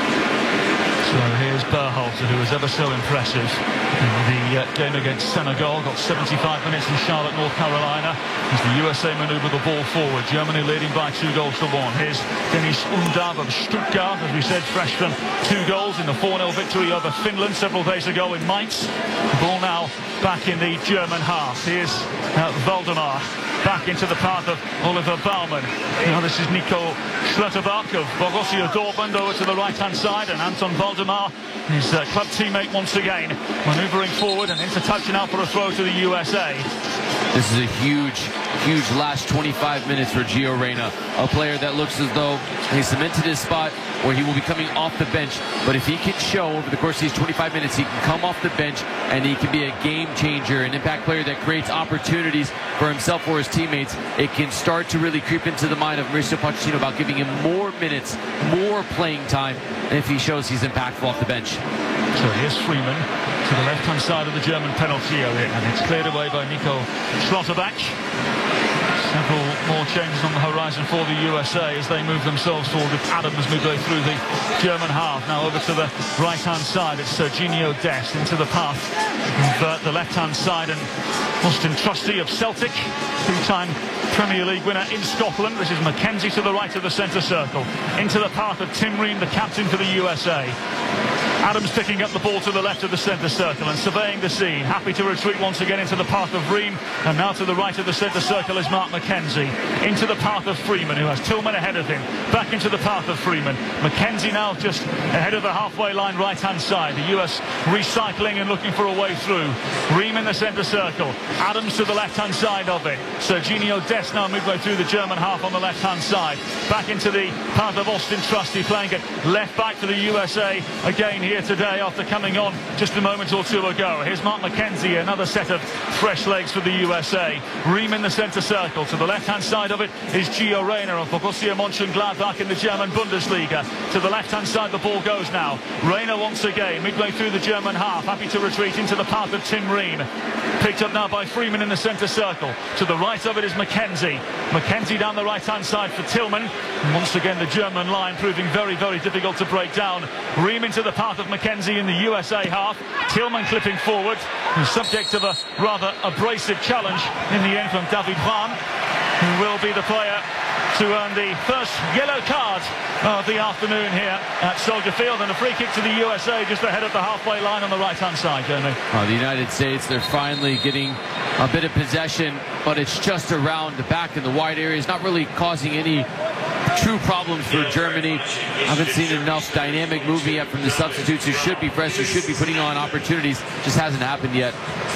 So here's Berhalter, who was ever so impressive in the game against Senegal. Got 75 minutes in Charlotte, North Carolina, as the USA manoeuvre the ball forward. Germany leading by 2-1. Here's Dennis Undav of Stuttgart, as we said, fresh from 2 goals in the 4-0 victory over Finland several days ago in Mainz. The ball now back in the German half. Here's Waldemar back into the path of Oliver Baumann. Now this is Nico Schlotterbeck of Borussia Dortmund over to the right-hand side, and Anton Waldemar, his club teammate once again, manoeuvring forward and into touch now for a throw to the USA. This is a huge last 25 minutes for Gio Reyna, a player that looks as though he's cemented his spot where he will be coming off the bench. But if he can show over the course of these 25 minutes, he can come off the bench and he can be a game changer, an impact player that creates opportunities for himself or his teammates, it can start to really creep into the mind of Mauricio Pochettino about giving him more minutes, more playing time, and if he shows he's impactful off the bench. So here's Freeman to the left-hand side of the German penalty area, and it's cleared away by Nico Schlotterbeck. Several more changes on the horizon for the USA as they move themselves forward, with Adams midway through the German half. Now over to the right-hand side, it's Serginho Dest into the path of the left-hand side, and Austin Trusty of Celtic, two-time Premier League winner in Scotland. This is McKenzie to the right of the centre circle. Into the path of Tim Ream, the captain for the USA. Adams picking up the ball to the left of the centre circle and surveying the scene. Happy to retreat once again into the path of Ream. And now to the right of the centre circle is Mark McKenzie. Into the path of Freeman, who has Tillman ahead of him. Back into the path of Freeman. McKenzie now just ahead of the halfway line right-hand side. The US recycling and looking for a way through. Ream in the centre circle. Adams to the left-hand side of it. Serginho Dest now midway through the German half on the left-hand side. Back into the path of Austin Trusty, playing it left back for the USA again here today after coming on just a moment or two ago. Here's Mark McKenzie, another set of fresh legs for the USA. Ream in the centre circle. To the left-hand side of it is Gio Reyna of Borussia Mönchengladbach in the German Bundesliga. To the left-hand side the ball goes now. Reyna once again midway through the German half, happy to retreat into the path of Tim Ream. Picked up now by Freeman in the centre circle. To the right of it is McKenzie. McKenzie down the right-hand side for Tillman. And once again, the German line proving very, very difficult to break down. Ream into the path of McKenzie in the USA half. Tillman clipping forward. And subject of a rather abrasive challenge in the end from David Vaughan, who will be the player to earn the first yellow card of the afternoon here at Soldier Field, and a free kick to the USA just ahead of the halfway line on the right-hand side, Jamie. The United States, they're finally getting a bit of possession, but it's just around the back in the wide areas, not really causing any true problems for Germany. I haven't seen enough dynamic movement yet from the substitutes who should be fresh, who should be putting on opportunities. Just hasn't happened yet.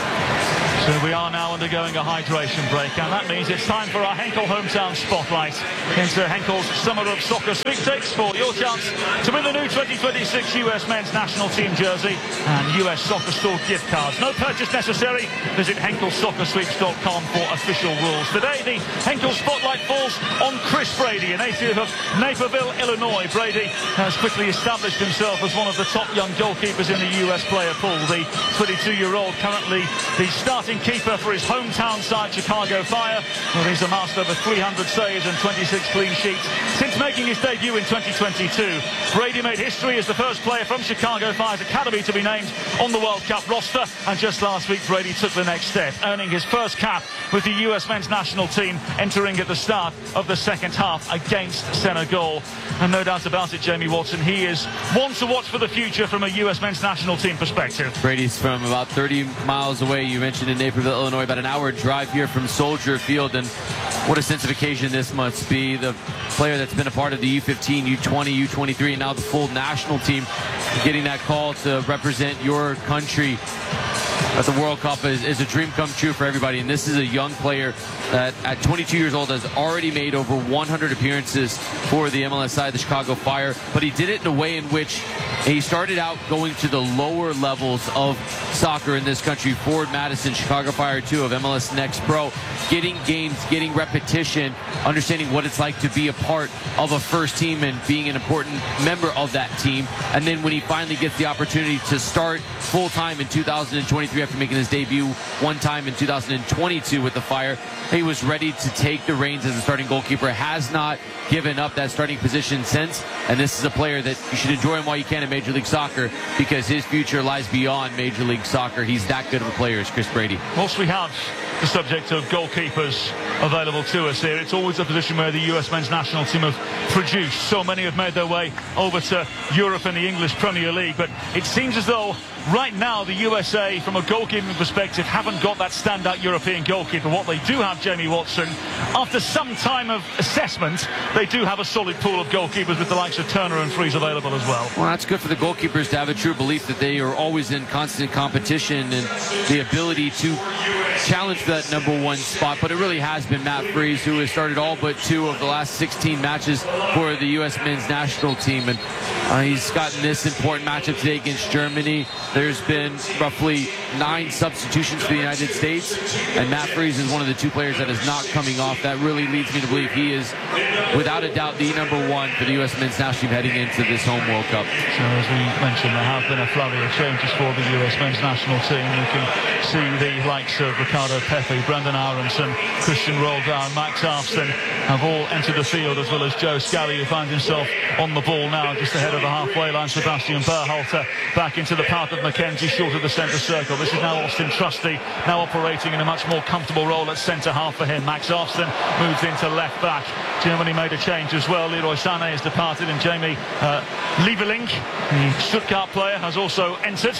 So we are now undergoing a hydration break, and that means it's time for our Henkel Hometown Spotlight into Henkel's Summer of Soccer sweepstakes for your chance to win the new 2026 US Men's National Team jersey and US Soccer Store gift cards. No purchase necessary. Visit HenkelSoccerSweeps.com for official rules. Today, the Henkel Spotlight falls on Chris Brady, a native of Naperville, Illinois. Brady has quickly established himself as one of the top young goalkeepers in the US player pool. The 22-year-old currently the starting keeper for his hometown side, Chicago Fire. Well, he's amassed over 300 saves and 26 clean sheets since making his debut in 2022. Brady made history as the first player from Chicago Fire's academy to be named on the World Cup roster, and just last week Brady took the next step, earning his first cap with the US Men's National Team, entering at the start of the second half against Senegal. And no doubt about it, Jamie Watson, he is one to watch for the future from a US Men's National Team perspective. Brady's from about 30 miles away. You mentioned in Naperville, Illinois, about an hour drive here from Soldier Field, and what a sense of occasion this must be. The player that's been a part of the U15, U20, U23, and now the full national team, getting that call to represent your country at the World Cup is a dream come true for everybody. And this is a young player that at 22 years old has already made over 100 appearances for the MLS side, the Chicago Fire. But he did it in a way in which he started out going to the lower levels of soccer in this country. Forward Madison, Chicago Fire 2 of MLS Next Pro, getting games, getting repetition, understanding what it's like to be a part of a first team and being an important member of that team. And then when he finally gets the opportunity to start full-time in 2023 after making his debut one time in 2022 with the Fire, he was ready to take the reins as a starting goalkeeper, has not given up that starting position since. And this is a player that you should enjoy him while you can in Major League Soccer, because his future lies beyond Major League Soccer. He's that good of a player as Chris Brady. Whilst we have the subject of goalkeepers available to us here, it's always a position where the US Men's National Team have produced. So many have made their way over to Europe and the English Premier League, but it seems as though right now the USA, from a goalkeeping perspective, haven't got that standout European goalkeeper. What they do have, Jamie Watson, after some time of assessment, they do have a solid pool of goalkeepers with the likes of Turner and Freeze available as well. Well, that's good for the goalkeepers to have a true belief that they are always in constant competition and the ability to challenge for that number one spot. But it really has been Matt Freeze, who has started all but 2 of the last 16 matches for the U.S. Men's National Team. And he's gotten this important matchup today against Germany. There's been roughly 9 substitutions for the United States, and Matt Freeze is one of the 2 players that is not coming off. That really leads me to believe he is, without a doubt, the number 1 for the U.S. Men's National Team heading into this home World Cup. So as we mentioned, there have been a flurry of changes for the U.S. Men's National Team. You can see the likes of Ricardo Pepi, Brendan Aronson, Christian Roldan, Max Arfsten have all entered the field, as well as Joe Scally, who finds himself on the ball now just ahead of the halfway line. Sebastian Berhalter back into the path of McKenzie, short of the centre circle. This is now Austin Trusty, now operating in a much more comfortable role at centre half for him. Max Arfsten moves into left back. Germany made a change as well. Leroy Sané has departed, and Jamie Lieberling, the Stuttgart player, has also entered.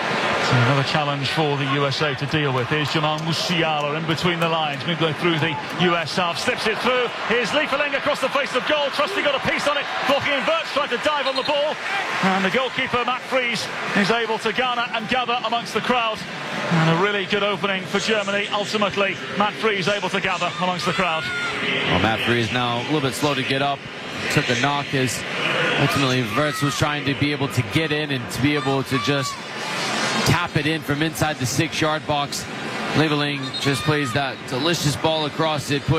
So another challenge for the USA to deal with. Here's Jamal Musiala in between the lines, midway through the US half, slips it through. Here's Lieberling across the face of goal. Trusty got a piece on it. Flocking Wirtz tried to dive on the ball, and the goalkeeper Matt Freeze is able to garner and gather amongst the crowd. And a really good opening for Germany. Ultimately, Matt Freeze able to gather amongst the crowd. Well, Matt Freeze now a little bit slow to get up. Took a knock as ultimately Wirtz was trying to be able to get in and to be able to just tap it in from inside the 6-yard box. Lieberling just plays that delicious ball across. It puts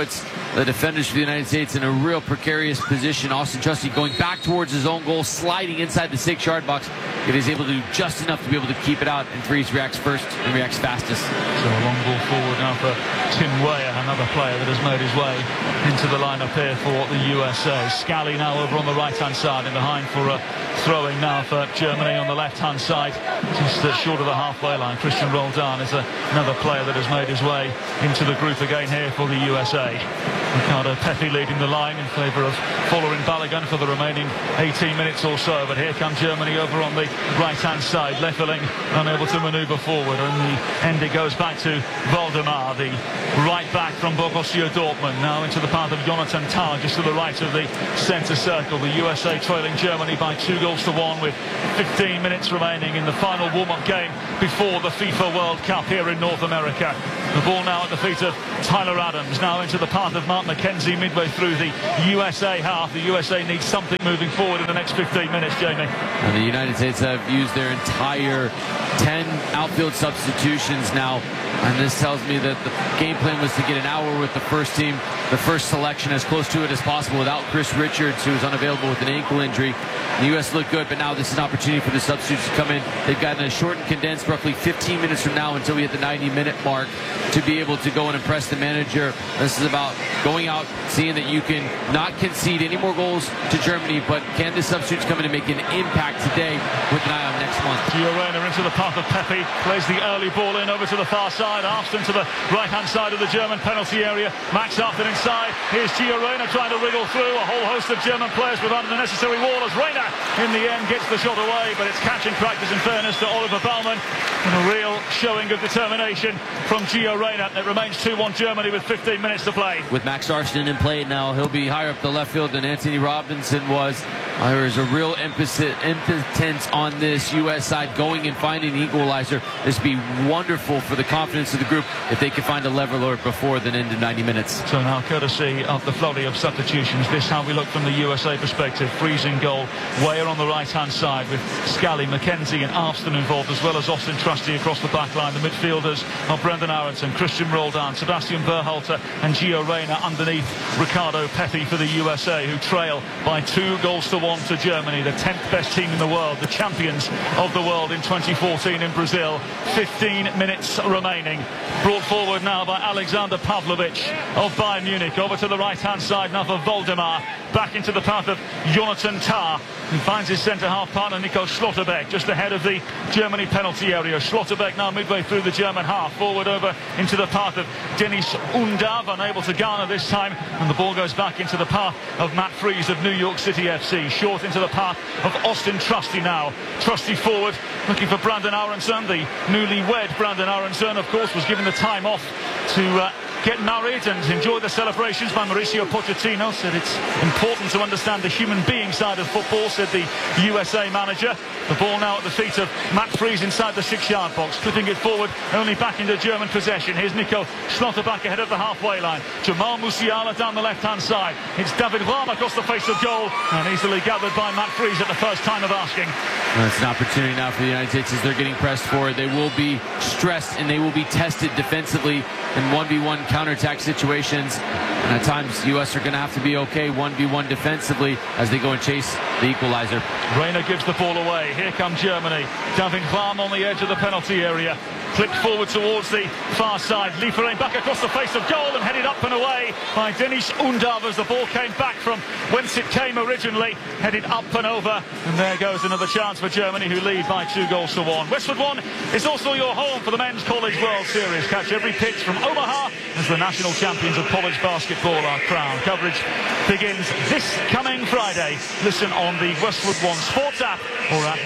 the defenders for the United States in a real precarious position. Austin Trusty going back towards his own goal, sliding inside the 6-yard box. If he's able to do just enough to be able to keep it out, and Freeze reacts first and reacts fastest. So a long ball forward now for Tim Weah, another player that has made his way into the lineup here for the USA. Scally now over on the right-hand side and behind for throwing now for Germany on the left-hand side, just short of the halfway line. Christian Roldan is another player that has made his way into the group again here for the USA. Ricardo Pepi leading the line in favour of following Balogun for the remaining 18 minutes or so. But here come Germany over on the right-hand side. Leffeling unable to manoeuvre forward. In the end it goes back to Waldemar, the right back from Borussia Dortmund. Now into the path of Jonathan Tah, just to the right of the centre circle. The USA trailing Germany by 2-1 with 15 minutes remaining in the final warm-up game before the FIFA World Cup here in North America. The ball now at the feet of Tyler Adams, now into the path of Mark McKenzie midway through the USA half. The USA needs something moving forward in the next 15 minutes, Jamie. And the United States have used their entire 10 outfield substitutions now, and this tells me that the game plan was to get an hour with the first team, the first selection, as close to it as possible without Chris Richards, who was unavailable with an ankle injury. The U.S. looked good, but now this is an opportunity for the substitutes to come in. They've gotten a short and condensed roughly 15 minutes from now until we hit the 90-minute mark to be able to go and impress the manager. This is about going out, seeing that you can not concede any more goals to Germany, but can the substitutes come in and make an impact today with an eye on next month? Gio Reyna into the path of Pepi, plays the early ball in over to the far side. Afton to the right-hand side of the German penalty area. Max Afton inside. Here's Gio Reyna trying to wriggle through a whole host of German players without the necessary wall, as Reyna in the end gets the shot away, but it's catching practice in fairness to Oliver Baumann, and a real showing of determination from Gio Reyna. It remains 2-1 Germany with 15 minutes to play. With Max Afton in play now, he'll be higher up the left field than Anthony Robinson was. There is a real impotence on this U.S. side going and finding the equalizer. This would be wonderful for the confidence of the group if they could find a leveler before the end of 90 minutes. So now, courtesy of the flurry of substitutions, this how we look from the USA perspective. Freezing goal, Weah on the right-hand side with Scally, McKenzie and Afton involved, as well as Austin Trusty across the back line. The midfielders are Brendan Aronson, Christian Roldan, Sebastian Berhalter and Gio Reyna underneath Ricardo Pepi for the USA, who trail by 2-1 to Germany, the 10th best team in the world, the champions of the world in 2014 in Brazil. 15 minutes remaining. Brought forward now by Alexander Pavlovic of Bayern Munich. Over to the right-hand side now for Waldemar. Back into the path of Jonathan Tah, who finds his centre-half partner Nico Schlotterbeck just ahead of the Germany penalty area. Schlotterbeck now midway through the German half. Forward over into the path of Dennis Undav, unable to garner this time, and the ball goes back into the path of Matt Freese of New York City FC. Short into the path of Austin Trusty now. Trusty forward, looking for Brandon Aronson. The newly-wed Brandon Aronson, of course, was given the time off to get married and enjoy the celebrations by Mauricio Pochettino. Said it's important to understand the human being side of football, said the USA manager. The ball now at the feet of Matt Freese inside the 6-yard box, clipping it forward, only back into German possession. Here's Nico Schlotterbeck ahead of the halfway line. Jamal Musiala down the left-hand side. It's David Raum across the face of goal, and easily gathered by Matt Freese at the first time of asking. Well, it's an opportunity now for the United States as they're getting pressed forward. They will be stressed and they will be tested defensively in 1v1 counterattack situations, and at times the U.S. are going to have to be okay 1v1 defensively as they go and chase the equalizer. Reyna gives the ball away. Here comes Germany. David Raum on the edge of the penalty area. Clipped forward towards the far side. Liefering back across the face of goal and headed up and away by Dennis Undav as the ball came back from whence it came originally. Headed up and over. And there goes another chance for Germany, who lead by 2-1. Westwood One is also your home for the Men's College World Series. Catch every pitch from Omaha as the national champions of college basketball are crowned. Coverage begins this coming Friday. Listen on the Westwood One Sports app or at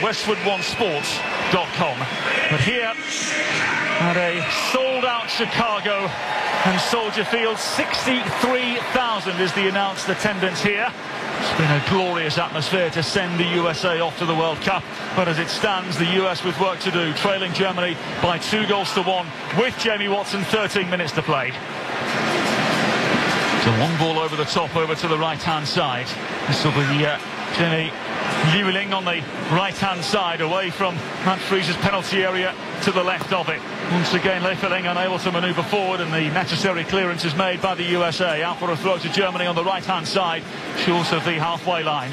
westwoodonesports.com. But here at a sold-out Chicago and Soldier Field, 63,000 is the announced attendance here. It's been a glorious atmosphere to send the USA off to the World Cup, but as it stands, the US with work to do, trailing Germany by 2-1 with Jamie Watson, 13 minutes to play. It's a long ball over the top, over to the right-hand side. This will be Jimmy Liuling on the right-hand side, away from Matt Freese's penalty area to the left of it. Once again, Liuling unable to manoeuvre forward, and the necessary clearance is made by the USA. Out for a throw to Germany on the right-hand side, short of the halfway line.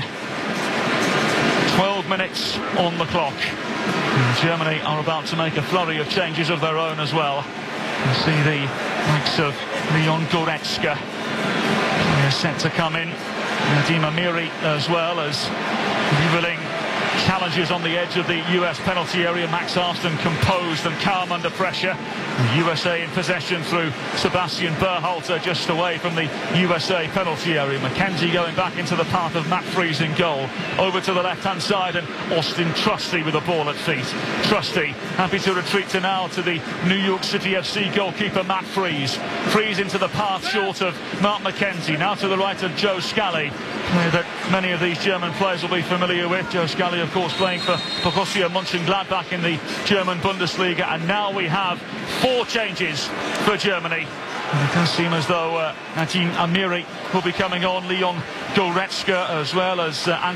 12 minutes on the clock. And Germany are about to make a flurry of changes of their own as well. You see the likes of Leon Goretzka set to come in. Nadim Amiri as well as Liuling challenges on the edge of the US penalty area. Max Arston composed and calm under pressure. The USA in possession through Sebastian Berhalter, just away from the USA penalty area. McKenzie going back into the path of Matt Freese in goal. Over to the left-hand side, and Austin Trusty with the ball at feet. Trusty happy to retreat to the New York City FC goalkeeper Matt Freese. Freese into the path short of Mark McKenzie. Now to the right of Joe Scally, that many of these German players will be familiar with. Joe Scally, of course, playing for Borussia Mönchengladbach in the German Bundesliga. And now we have 4 changes for Germany. And it does seem as though Nadim Amiri will be coming on. Leon Goretzka as well as